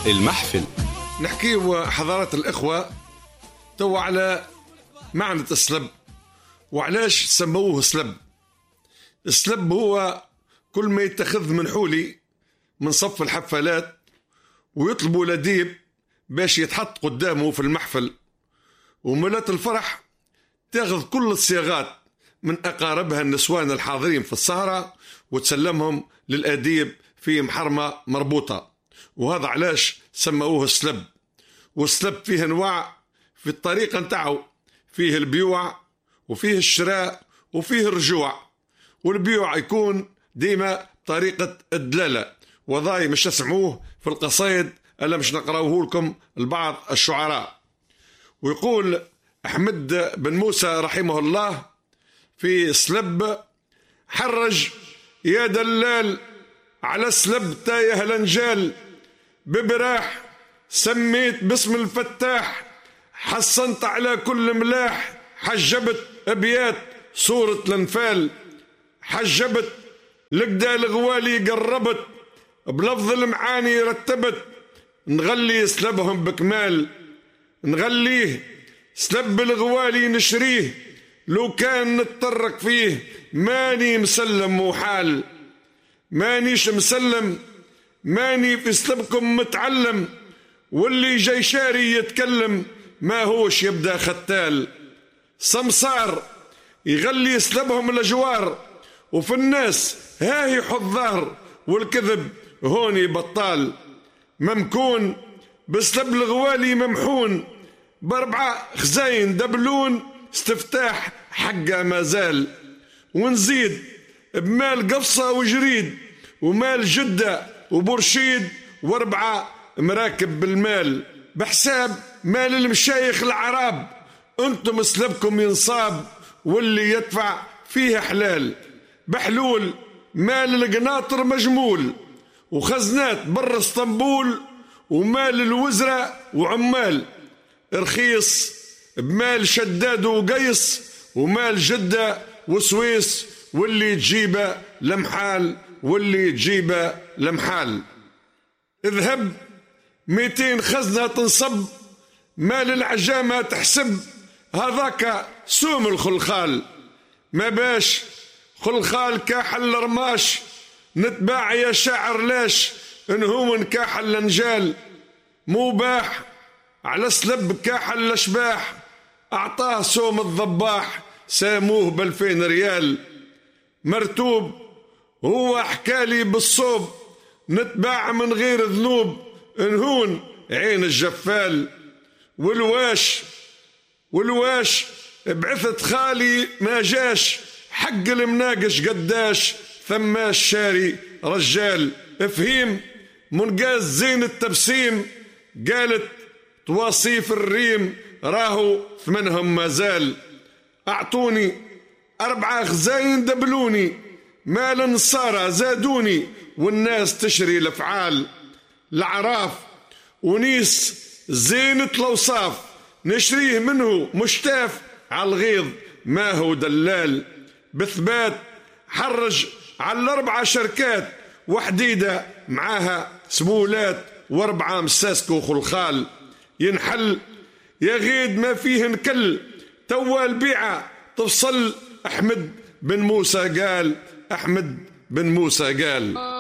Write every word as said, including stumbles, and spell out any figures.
المحفل. نحكيو حضارة الإخوة تو على معنى السلب وعلاش سموه سلب. السلب هو كل ما يتخذ من حولي من صف الحفلات ويطلبوا لديب باش يتحط قدامه في المحفل، وملات الفرح تاخذ كل الصياغات من أقاربها النسوان الحاضرين في السهرة وتسلمهم للأديب في محرمة مربوطة، وهذا علاش سموه السلب. والسلب فيه انواع في الطريقة نتاعو، فيه البيوع وفيه الشراء وفيه الرجوع. والبيوع يكون ديما طريقة الدلالة، وضاي مش تسمعوه في القصايد ألا مش نقرأوه لكم البعض الشعراء. ويقول أحمد بن موسى رحمه الله في سلب: حرج يا دلال على سلب تايه الانجال، ببراح سميت باسم الفتاح، حصنت على كل ملاح، حجبت ابيات صورة الانفال، حجبت لقدا الغوالي قربت، بلفظ المعاني رتبت، نغلي سلبهم بكمال، نغليه سلب الغوالي نشريه، لو كان نتطرق فيه ماني مسلم وحال، مانيش مسلم، ماني في سلبكم متعلم، واللي جاي شاري يتكلم ما هوش يبدأ ختال. سمسار يغلي سلبهم الأجوار، وفي الناس هاهي حط ظهر، والكذب هوني بطال، ممكون بسلب الغوالي ممحون، باربعة خزاين دبلون، استفتاح حقه ما زال. ونزيد بمال قفصة وجريد، ومال جدة وبرشيد، واربعة مراكب بالمال، بحساب مال المشايخ العرب، انتم سلبكم ينصاب، واللي يدفع فيه حلال. بحلول مال القناطر مجمول، وخزنات بر اسطنبول، ومال الوزراء وعمال، رخيص بمال شداد وقيس، ومال جدة وسويس، واللي تجيبه لمحال واللي تجيبه لمحال. اذهب ميتين خزنة تنصب، مال العجامة تحسب، هذاك سوم الخلخال، ما باش خلخال كاحل رماش، نتباع يا شاعر لاش، انهو كاحل نجال، مباح على سلب كاحل الاشباح، اعطاه سوم الضباح، ساموه بألفين ريال. مرتوب هو حكالي بالصوب، نتباع من غير ذنوب، انهون عين الجفال. والواش والواش بعثت خالي ما جاش، حق المناقش قداش، ثماش شاري رجال. افهيم منقاز زين التبسيم، قالت تواصيف الريم، راهو ثمنهم ما زال. اعطوني اربعة خزاين دبلوني، مال نصارى زادوني، والناس تشري الافعال. العراف ونيس زينة الاوصاف، نشريه منه مشتاف، على الغيظ ما هو دلال. بثبات حرج على الاربعة شركات، وحديدة معاها سبولات، واربعة مساسكو خلخال. ينحل يا غيد ما فيه نكل، توا البيعة تفصل. أحمد بن موسى قال، أحمد بن موسى قال.